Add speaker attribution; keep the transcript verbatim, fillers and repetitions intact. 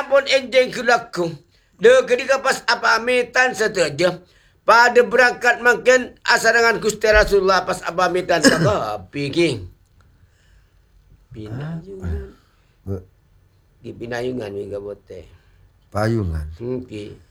Speaker 1: pun enjeng kulaku. De ketika pas apamitan setuju. Pada berangkat makin asarangan Gusti Rasulullah pas apamitan kaka piking. Pinayungan. Di pinayungan juga bote.
Speaker 2: Payungan.
Speaker 1: Okay.